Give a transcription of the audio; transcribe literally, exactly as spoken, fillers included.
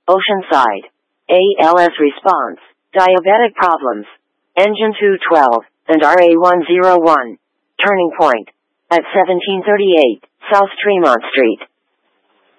Oceanside. A L S response, diabetic problems. Engine two twelve, and R A one oh one. Turning point. At seventeen thirty-eight, South Tremont Street.